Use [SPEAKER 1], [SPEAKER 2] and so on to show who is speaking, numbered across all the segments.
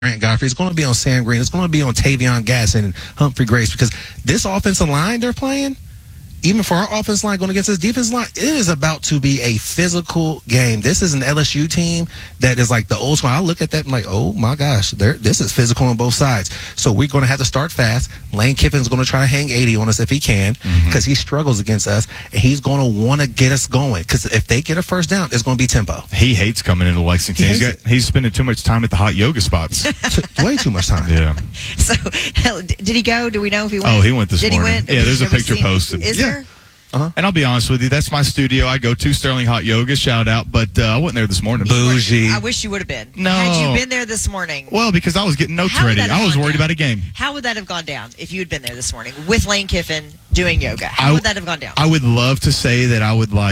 [SPEAKER 1] Grant Godfrey. It's going to be on Sam Green. It's going to be on Tavion Gasson and Humphrey Grace, because this offensive line they're playing, even for our offensive line going against this defensive line, it is about to be a physical game. This is an LSU team that is like the old school. I look at that and like, oh my gosh, this is physical on both sides. So we're going to have to start fast. Lane Kiffin's going to try to hang 80 on us if he can, because he struggles against us, and he's going to want to get us going, because if they get a first down, it's going to be tempo.
[SPEAKER 2] He hates coming into Lexington. He's spending too much time at the hot yoga spots.
[SPEAKER 1] Way too much time.
[SPEAKER 2] Yeah.
[SPEAKER 3] So, did he go? Do we know if he went?
[SPEAKER 2] Oh, he went this morning.
[SPEAKER 3] He went?
[SPEAKER 2] Yeah, there's a picture posted.
[SPEAKER 3] Is there?
[SPEAKER 2] And I'll be honest with you, that's my studio. I go to Sterling Hot Yoga, shout out, but I wasn't there this morning.
[SPEAKER 1] Bougie.
[SPEAKER 3] I wish you would have been.
[SPEAKER 2] No.
[SPEAKER 3] Had you been there this morning?
[SPEAKER 2] Well, because I was getting notes ready. I was worried about a game.
[SPEAKER 3] How would that have gone down if you had been there this morning with Lane Kiffin doing yoga? How would that have gone down?
[SPEAKER 2] I would love to say that I would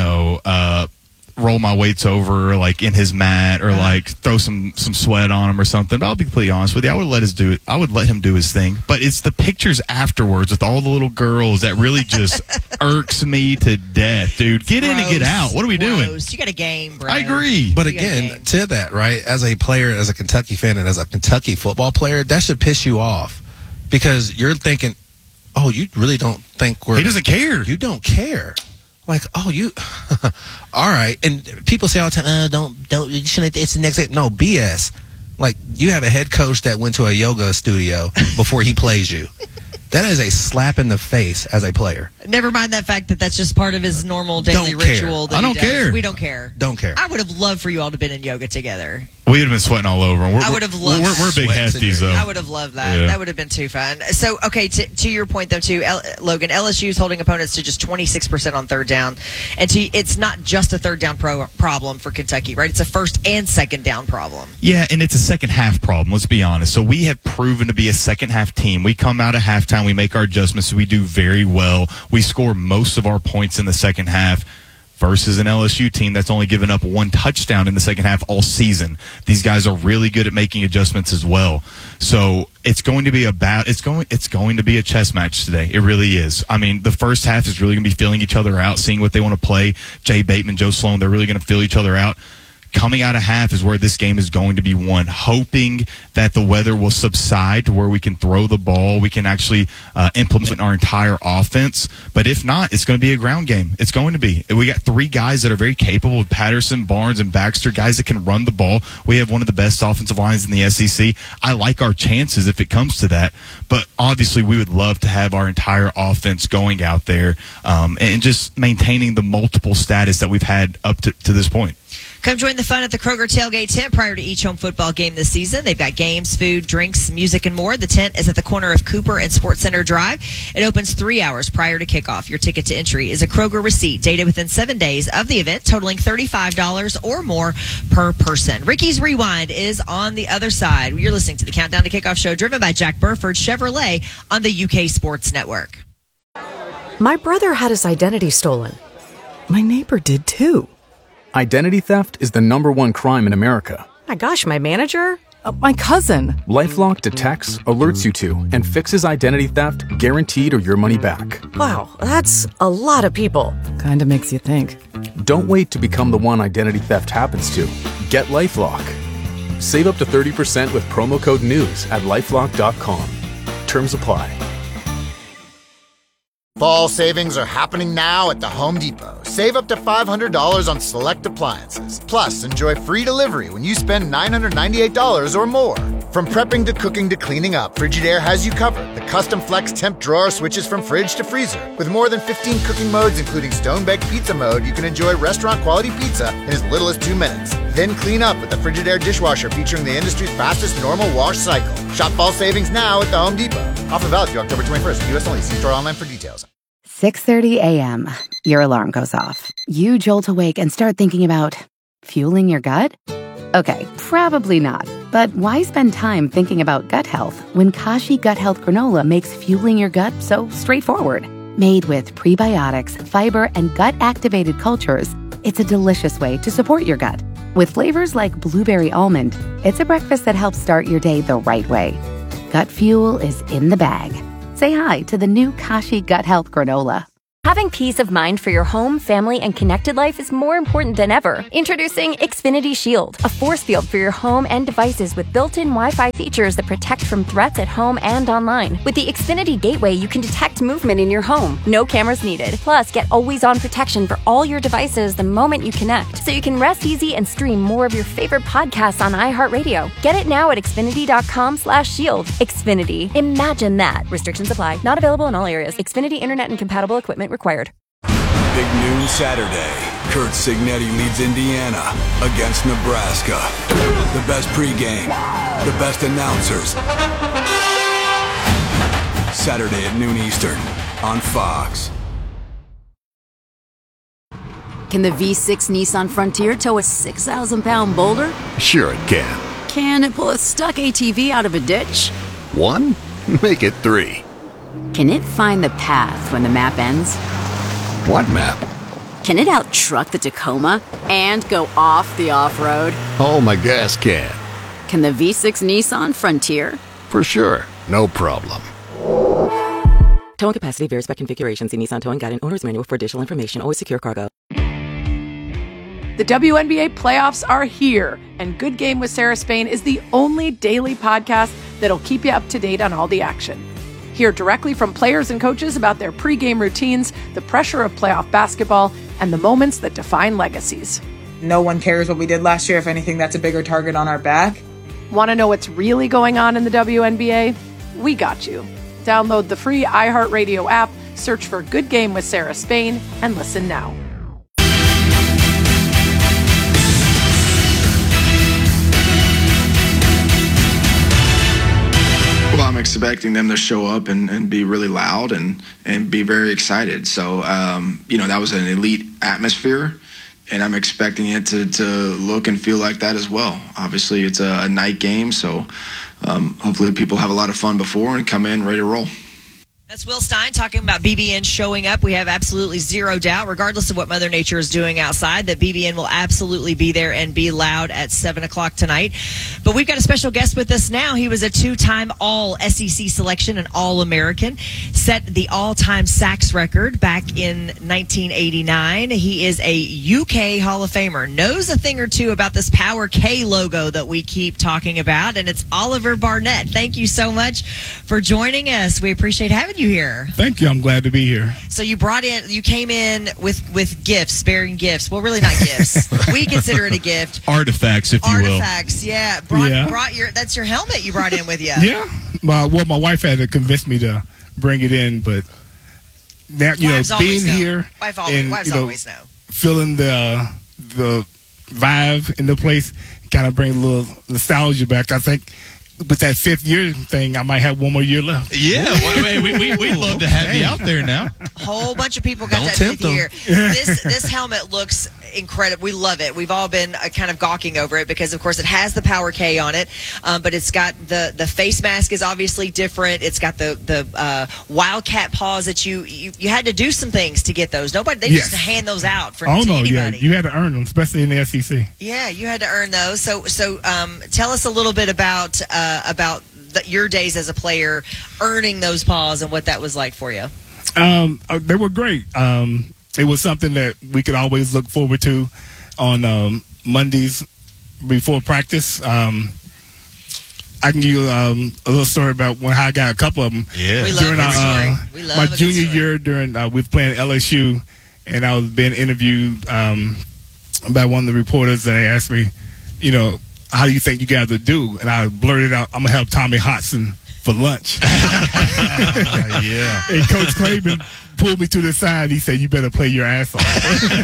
[SPEAKER 2] roll my weights over like in his mat, or like throw some sweat on him or something. But I'll be completely honest with you, I would let him do his thing. But it's the pictures afterwards with all the little girls that really just irks me to death, dude. Get in and get out. What are we doing?
[SPEAKER 3] You got a game, bro.
[SPEAKER 2] I agree.
[SPEAKER 1] But again, to that, right, as a player, as a Kentucky fan, and as a Kentucky football player, that should piss you off, because you're thinking, oh, you really don't think
[SPEAKER 2] he doesn't care.
[SPEAKER 1] You don't care. Like, oh, you, all right. And people say all the time, don't, you shouldn't, it's the next day. No, BS. Like, you have a head coach that went to a yoga studio before he plays you. That is a slap in the face as a player.
[SPEAKER 3] Never mind that fact that that's just part of his normal daily ritual.
[SPEAKER 2] I don't care.
[SPEAKER 3] We don't care.
[SPEAKER 1] Don't care.
[SPEAKER 3] I would have loved for you all to have been in yoga together.
[SPEAKER 2] We would have been sweating all over him.
[SPEAKER 3] I would have loved.
[SPEAKER 2] We're big hefties, though.
[SPEAKER 3] I would have loved that. Yeah. That would have been too fun. So, okay, to your point, though, too, Logan, LSU is holding opponents to just 26% on third down. And it's not just a third down problem for Kentucky, right? It's a first and second down problem.
[SPEAKER 2] Yeah, and it's a second half problem, let's be honest. So we have proven to be a second half team. We come out of halftime, we make our adjustments, we do very well. We score most of our points in the second half, versus an LSU team that's only given up one touchdown in the second half all season. These guys are really good at making adjustments as well. So it's going to be it's going to be a chess match today. It really is. I mean, the first half is really going to be feeling each other out, seeing what they want to play. Jay Bateman, Joe Sloan, they're really going to feel each other out. Coming out of half is where this game is going to be won, hoping that the weather will subside to where we can throw the ball, we can actually implement our entire offense. But if not, it's going to be a ground game. It's going to be. We got three guys that are very capable, Patterson, Barnes, and Baxter, guys that can run the ball. We have one of the best offensive lines in the SEC. I like our chances if it comes to that. But obviously, we would love to have our entire offense going out there and just maintaining the multiple status that we've had up to this point.
[SPEAKER 3] Come join the fun at the Kroger Tailgate Tent prior to each home football game this season. They've got games, food, drinks, music, and more. The tent is at the corner of Cooper and Sports Center Drive. It opens 3 hours prior to kickoff. Your ticket to entry is a Kroger receipt dated within 7 days of the event, totaling $35 or more per person. Ricky's Rewind is on the other side. You're listening to the Countdown to Kickoff show driven by Jack Burford Chevrolet on the UK Sports Network.
[SPEAKER 4] My brother had his identity stolen. My neighbor did too.
[SPEAKER 5] Identity theft is the #1 crime in America.
[SPEAKER 4] My gosh, my manager? My cousin.
[SPEAKER 5] LifeLock detects, alerts you to, and fixes identity theft guaranteed or your money back.
[SPEAKER 4] Wow, that's a lot of people.
[SPEAKER 6] Kinda makes you think.
[SPEAKER 5] Don't wait to become the one identity theft happens to. Get LifeLock. Save up to 30% with promo code NEWS at LifeLock.com. Terms apply.
[SPEAKER 7] Fall savings are happening now at the Home Depot. Save up to $500 on select appliances. Plus, enjoy free delivery when you spend $998 or more. From prepping to cooking to cleaning up, Frigidaire has you covered. The custom flex temp drawer switches from fridge to freezer. With more than 15 cooking modes, including stone-baked pizza mode, you can enjoy restaurant-quality pizza in as little as 2 minutes. Then clean up with the Frigidaire dishwasher featuring the industry's fastest normal wash cycle. Shop fall savings now at the Home Depot. Offer valid through October 21st. U.S. only. See store online for details.
[SPEAKER 8] 6:30 a.m. Your alarm goes off. You jolt awake and start thinking about fueling your gut? Okay, probably not. But why spend time thinking about gut health when Kashi Gut Health Granola makes fueling your gut so straightforward? Made with prebiotics, fiber, and gut-activated cultures, it's a delicious way to support your gut. With flavors like blueberry almond, it's a breakfast that helps start your day the right way. Gut fuel is in the bag. Say hi to the new Kashi Gut Health Granola.
[SPEAKER 6] Having peace of mind for your home, family, and connected life is more important than ever. Introducing Xfinity Shield, a force field for your home and devices with built-in Wi-Fi features that protect from threats at home and online. With the Xfinity Gateway, you can detect movement in your home. No cameras needed. Plus, get always-on protection for all your devices the moment you connect, so you can rest easy and stream more of your favorite podcasts on iHeartRadio. Get it now at Xfinity.com/shield. Xfinity. Imagine that. Restrictions apply. Not available in all areas. Xfinity Internet and compatible equipment required.
[SPEAKER 9] Big noon Saturday. Kurt Signetti leads Indiana against Nebraska. The best pregame, the best announcers. Saturday at noon Eastern on Fox.
[SPEAKER 10] Can the V6 Nissan Frontier tow a 6,000-pound boulder?
[SPEAKER 11] Sure it can.
[SPEAKER 10] Can it pull a stuck ATV out of a ditch?
[SPEAKER 11] 1? Make it 3.
[SPEAKER 10] Can it find the path when the map ends?
[SPEAKER 11] What map?
[SPEAKER 10] Can it out-truck the Tacoma and go off the off-road?
[SPEAKER 11] Oh, my gas can.
[SPEAKER 10] Can the V6 Nissan Frontier?
[SPEAKER 11] For sure. No problem.
[SPEAKER 12] Towing capacity varies by configuration. See Nissan Towing Guide and Owner's Manual for additional information. Always secure cargo.
[SPEAKER 13] The WNBA playoffs are here, and Good Game with Sarah Spain is the only daily podcast that'll keep you up to date on all the action. Hear directly from players and coaches about their pregame routines, the pressure of playoff basketball, and the moments that define legacies.
[SPEAKER 14] No one cares what we did last year. If anything, that's a bigger target on our back.
[SPEAKER 13] Want to know what's really going on in the WNBA? We got you. Download the free iHeartRadio app, search for Good Game with Sarah Spain, and listen now.
[SPEAKER 15] Well, I'm expecting them to show up and be really loud and be very excited. So, that was an elite atmosphere, and I'm expecting it to look and feel like that as well. Obviously, it's a night game, so hopefully people have a lot of fun before and come in ready to roll.
[SPEAKER 3] That's Will Stein talking about BBN showing up. We have absolutely zero doubt, regardless of what Mother Nature is doing outside, that BBN will absolutely be there and be loud at 7 o'clock tonight. But we've got a special guest with us now. He was a two-time All-SEC selection and All-American, set the all-time sacks record back in 1989. He is a UK Hall of Famer, knows a thing or two about this Power K logo that we keep talking about, and it's Oliver Barnett. Thank you so much for joining us. We appreciate having you here.
[SPEAKER 16] Thank you. I'm glad to be here.
[SPEAKER 3] So you came in with gifts, bearing gifts. Well, really not gifts. We consider it a gift.
[SPEAKER 2] Artifacts, if you will.
[SPEAKER 3] Artifacts, yeah. That's your helmet you brought in with you.
[SPEAKER 16] Yeah. My wife had to convince me to bring it in, but now, being here
[SPEAKER 3] wives always know.
[SPEAKER 16] Feeling the vibe in the place kind of bring a little nostalgia back. I think with that 5th year thing, I might have one more year left.
[SPEAKER 2] Yeah, we'd love to have you out there now.
[SPEAKER 3] A whole bunch of people got that 5th year. This helmet looks incredible. We love it. We've all been kind of gawking over it because, of course, it has the Power K on it, but it's got the face mask is obviously different. It's got the Wildcat paws that you had to do some things to get those. They just hand those out to anybody.
[SPEAKER 16] Yeah, you had to earn them, especially in the SEC.
[SPEAKER 3] Yeah, you had to earn those. So tell us a little bit about your days as a player, earning those paws and what that was like for you.
[SPEAKER 16] They were great. It was something that we could always look forward to on Mondays before practice. I can give you a little story about how I got a couple of them.
[SPEAKER 2] Yeah,
[SPEAKER 16] during my junior year, during we were playing LSU, and I was being interviewed by one of the reporters. They asked me, how do you think you guys would do? And I blurted out, I'm going to have Tommy Hotson for lunch.
[SPEAKER 2] Yeah.
[SPEAKER 16] And Coach Craven pulled me to the side. He said, you better play your ass off.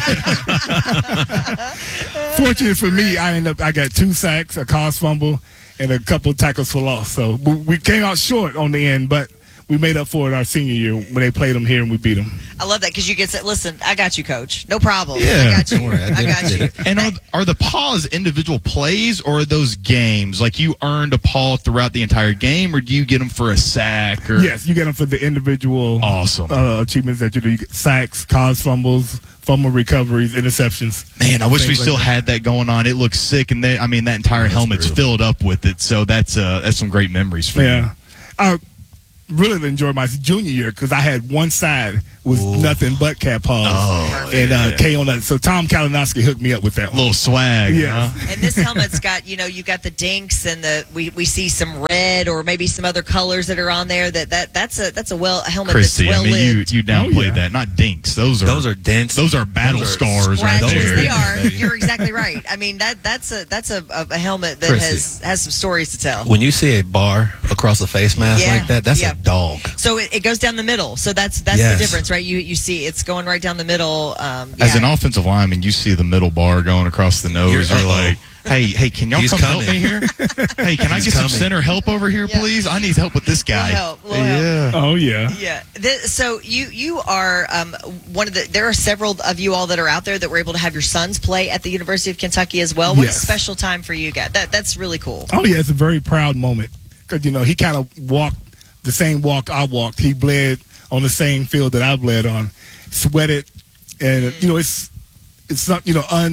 [SPEAKER 16] Fortunately for me, I got 2 sacks, a caused fumble, and a couple of tackles for loss. So we came out short on the end, but we made up for it our senior year when they played them here and we beat them.
[SPEAKER 3] I love that because you can say, listen, I got you, Coach. No problem.
[SPEAKER 2] Yeah.
[SPEAKER 3] I got you. I got you.
[SPEAKER 2] And are the paws individual plays or are those games? Like you earned a paw throughout the entire game, or do you get them for a sack? Or?
[SPEAKER 16] Yes, you get them for the individual achievements that you do. You get sacks, caused fumbles, fumble recoveries, interceptions.
[SPEAKER 2] Man, I wish we still had that going on. It looks sick, and that entire helmet's filled up with it. So that's some great memories for you.
[SPEAKER 16] really enjoyed my junior year because I had one side was nothing but Cat Paws and K on that. So Tom Kalinowski hooked me up with that one.
[SPEAKER 2] Little swag.
[SPEAKER 16] Yeah.
[SPEAKER 2] Huh?
[SPEAKER 3] And this helmet's got, you've got the dinks and we see some red or maybe some other colors that are on there. That's a helmet
[SPEAKER 2] Christy,
[SPEAKER 3] that's well lit.
[SPEAKER 2] you downplayed that. Not dinks. Those are
[SPEAKER 1] dents.
[SPEAKER 2] Those are battle scars right there.
[SPEAKER 3] They are. You're exactly right. I mean, that's a helmet that
[SPEAKER 1] Christy,
[SPEAKER 3] has some stories to tell.
[SPEAKER 1] When you see a bar across a face mask like that, that's a dog.
[SPEAKER 3] So it goes down the middle. So that's the difference, right? You see it's going right down the middle.
[SPEAKER 2] As an offensive lineman, you see the middle bar going across the nose. You're like, hey, can y'all come help me here? Hey, can I get some center help over here, please? I need help with this guy.
[SPEAKER 16] Yeah. Oh, yeah.
[SPEAKER 3] Yeah. So you are one of there are several of you all that are out there that were able to have your sons play at the University of Kentucky as well. What a special time for you guys. That's really cool.
[SPEAKER 16] Oh, yeah. It's a very proud moment because, he kind of walked the same walk I walked. He bled on the same field that I bled on, sweated, and it's not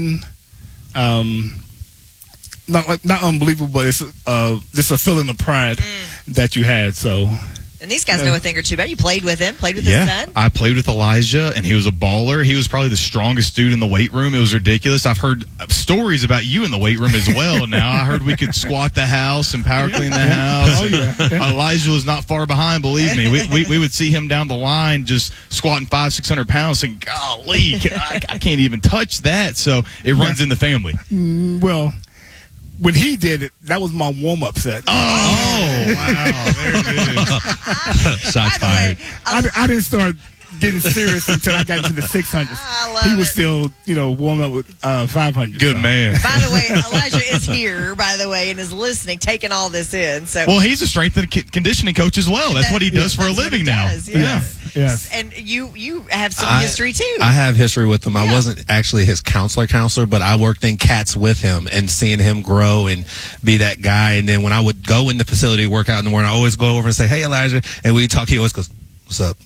[SPEAKER 16] not unbelievable, but it's just a feeling of pride that you had. So.
[SPEAKER 3] And these guys know a thing or two about. You played with him, played with his son.
[SPEAKER 2] I played with Elijah, and he was a baller. He was probably the strongest dude in the weight room. It was ridiculous. I've heard stories about you in the weight room as well. Now I heard we could squat the house and power clean the house. Elijah was not far behind. Believe me, we would see him down the line just squatting 500-600 pounds, and golly, I can't even touch that. So it runs in the family.
[SPEAKER 16] Well. When he did it, that was my warm-up set.
[SPEAKER 2] Oh, wow. There it is. Shots fired.
[SPEAKER 16] I didn't start getting serious until I got into the 600s. He was still, warming up with 500.
[SPEAKER 2] Good man.
[SPEAKER 3] By the way, Elijah is here, and is listening, taking all this in. So,
[SPEAKER 2] well, he's a strength and conditioning coach as well. That's what he does for a living now.
[SPEAKER 16] Yes.
[SPEAKER 3] And you have some history, too.
[SPEAKER 1] I have history with him. I wasn't actually his counselor, but I worked in cats with him and seeing him grow and be that guy. And then when I would go in the facility to work out in the morning, I always go over and say, hey, Elijah. And we talk, he always goes, what's up?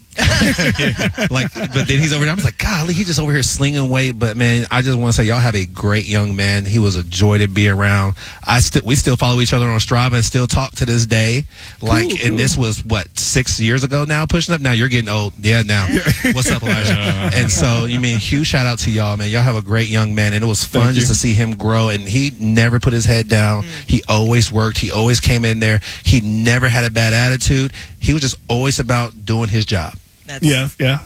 [SPEAKER 1] But then he's over there. I was like, golly, he just over here slinging weight. But man, I just want to say, y'all have a great young man. He was a joy to be around. We still follow each other on Strava and still talk to this day. And this was 6 years ago now, pushing up. Now you're getting old. Yeah, now. What's up, Elijah? And so, huge shout out to y'all, man. Y'all have a great young man, and it was fun just to see him grow. And he never put his head down. He always worked. He always came in there. He never had a bad attitude. He was just always about doing his job.
[SPEAKER 16] Yeah.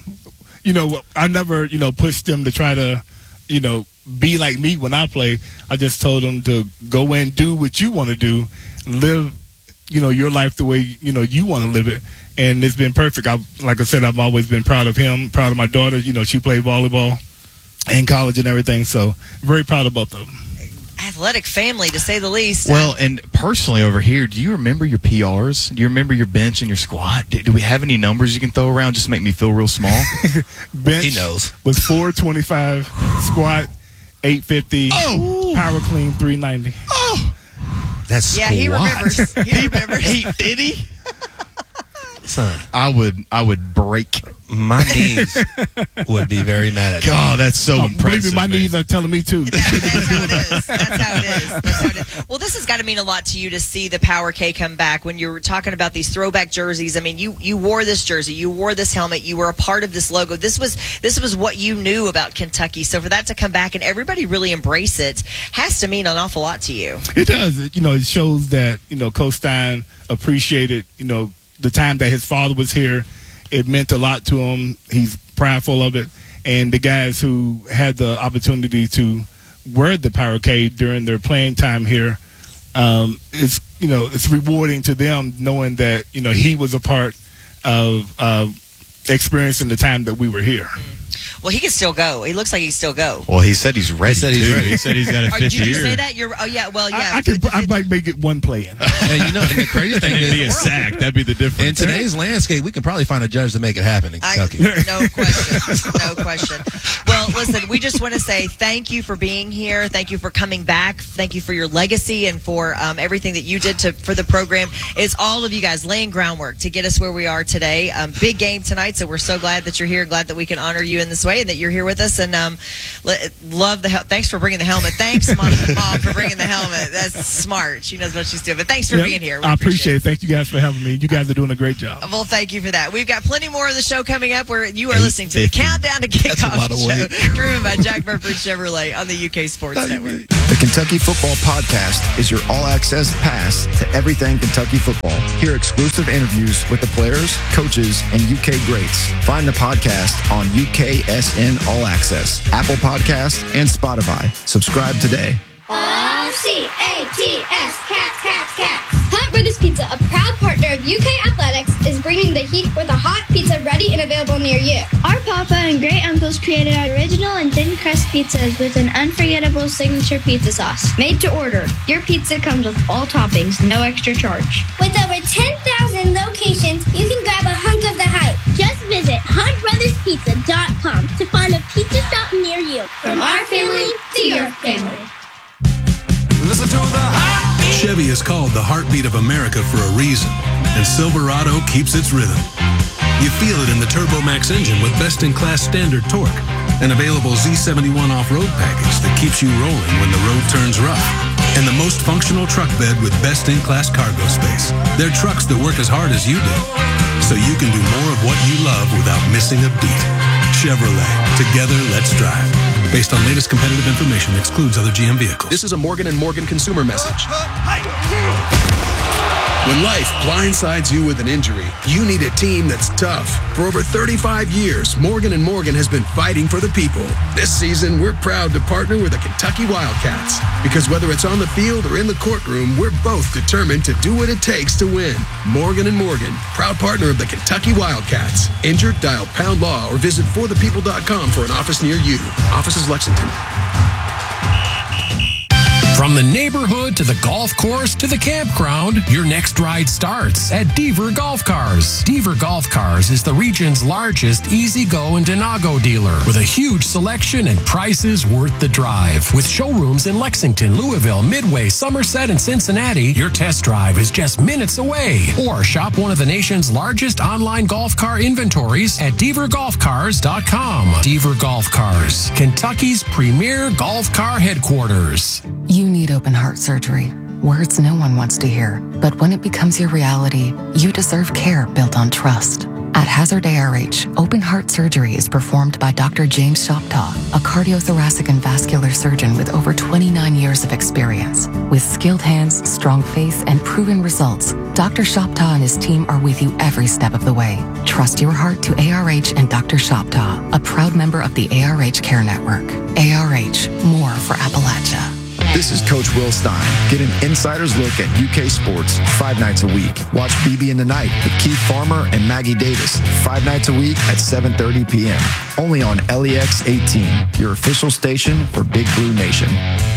[SPEAKER 16] I never, pushed them to try to, be like me when I play. I just told them to go in, do what you want to do, live, your life the way, you want to live it. And it's been perfect. Like I said, I've always been proud of him, proud of my daughter. She played volleyball in college and everything. So very proud of both of them.
[SPEAKER 3] Athletic family, to say the least.
[SPEAKER 2] Well, and personally over here, do you remember your PRs? Do you remember your bench and your squat? Do we have any numbers you can throw around just to make me feel real small?
[SPEAKER 16] Bench
[SPEAKER 1] he knows.
[SPEAKER 16] Was 425, squat 850, power clean 390.
[SPEAKER 2] Oh,
[SPEAKER 1] that's squat.
[SPEAKER 3] He remembers. He remembers.
[SPEAKER 2] Did he?
[SPEAKER 1] Son,
[SPEAKER 2] I would break.
[SPEAKER 1] My knees would be very mad at me.
[SPEAKER 2] God, that's so impressive.
[SPEAKER 16] Believe me, my knees are telling me too.
[SPEAKER 3] That's how it is. Well, this has got to mean a lot to you to see the Power K come back. When you were talking about these throwback jerseys, I mean, you wore this jersey, you wore this helmet, you were a part of this logo. This was what you knew about Kentucky. So for that to come back and everybody really embrace it has to mean an awful lot to you.
[SPEAKER 16] It does. It shows that Coach Stein appreciated the time that his father was here. It meant a lot to him. He's prideful of it. And the guys who had the opportunity to wear the Power K during their playing time here, it's rewarding to them knowing that, he was a part of experiencing the time that we were here.
[SPEAKER 3] Well, he can still go. He looks like he can still go.
[SPEAKER 2] Well, he said he's ready. He said he's got a 5th year.
[SPEAKER 3] Did you say that?
[SPEAKER 16] I might make it one play in.
[SPEAKER 1] And the crazy thing is,
[SPEAKER 2] be a sack. That'd be the difference.
[SPEAKER 1] In today's landscape, we can probably find a judge to make it happen in Kentucky.
[SPEAKER 3] No question. No question. Well, listen, we just want to say thank you for being here. Thank you for coming back. Thank you for your legacy and for everything that you did for the program. It's all of you guys laying groundwork to get us where we are today. Big game tonight, so we're so glad that you're here. Glad that we can honor you in the this way and that you're here with us. And love thanks for bringing the helmet. Thanks, Mom, for bringing the helmet. That's smart. She knows what she's doing. But thanks for being here.
[SPEAKER 16] I appreciate it. Thank you guys for having me. You guys are doing a great job.
[SPEAKER 3] Well, thank you for that. We've got plenty more of the show coming up where you are listening to the Countdown to Kickoff show, driven by Jack Murphy Chevrolet on the UK Sports Network.
[SPEAKER 17] The Kentucky Football Podcast is your all-access pass to everything Kentucky football. Hear exclusive interviews with the players, coaches, and UK greats. Find the podcast on UKSN All Access, Apple Podcasts, and Spotify. Subscribe today.
[SPEAKER 18] C-A-T-S, cats. Hot Brothers Pizza, a proud partner of UK Athletics, is bringing the heat with a hot pizza ready and available near you. Our papa and great uncles created our original and thin crust pizzas with an unforgettable signature pizza sauce. Made to order, your pizza comes with all toppings, no extra charge. With over 10,000 locations, you can grab a hunk of the hype. Just visit HotBrothersPizza.com to find a pizza shop near you. From our family to your family.
[SPEAKER 19] Listen to the heartbeat. Chevy is called the heartbeat of America for a reason, and Silverado keeps its rhythm. You feel it in the Turbo Max engine with best-in-class standard torque, an available Z71 off-road package that keeps you rolling when the road turns rough, and the most functional truck bed with best-in-class cargo space. They're trucks that work as hard as you do, so you can do more of what you love without missing a beat. Chevrolet. Together, let's drive. Based on latest competitive information, excludes other GM vehicles.
[SPEAKER 20] This is a Morgan & Morgan consumer message. When life blindsides you with an injury, you need a team that's tough. For over 35 years, Morgan & Morgan has been fighting for the people. This season, we're proud to partner with the Kentucky Wildcats. Because whether it's on the field or in the courtroom, we're both determined to do what it takes to win. Morgan & Morgan, proud partner of the Kentucky Wildcats. Injured? Dial #law or visit forthepeople.com for an office near you. Office is Lexington.
[SPEAKER 21] From the neighborhood to the golf course to the campground, your next ride starts at Deaver Golf Cars. Deaver Golf Cars is the region's largest easy-go and Denago dealer with a huge selection and prices worth the drive. With showrooms in Lexington, Louisville, Midway, Somerset, and Cincinnati, your test drive is just minutes away. Or shop one of the nation's largest online golf car inventories at DeaverGolfCars.com. Deaver Golf Cars, Kentucky's premier golf car headquarters.
[SPEAKER 8] You need open heart surgery. Words no one wants to hear. But when it becomes your reality, you deserve care built on trust. At Hazard ARH, open heart surgery is performed by Dr. James Shoptaw, a cardiothoracic and vascular surgeon with over 29 years of experience. With skilled hands, strong faith, and proven results, Dr. Shoptaw and his team are with you every step of the way. Trust your heart to ARH and Dr. Shoptaw, a proud member of the ARH Care Network. ARH, more for Appalachia.
[SPEAKER 17] This is Coach Will Stein. Get an insider's look at UK sports 5 nights a week. Watch BB in the Night with Keith Farmer and Maggie Davis 5 nights a week at 7:30 p.m. Only on LEX 18, your official station for Big Blue Nation.